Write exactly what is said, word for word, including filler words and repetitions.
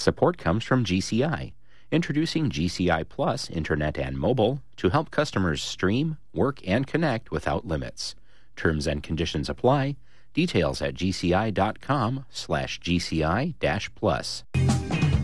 Support comes from G C I, introducing G C I Plus Internet and Mobile to help customers stream, work, and connect without limits. Terms and conditions apply. Details at gci.com slash GCI dash plus.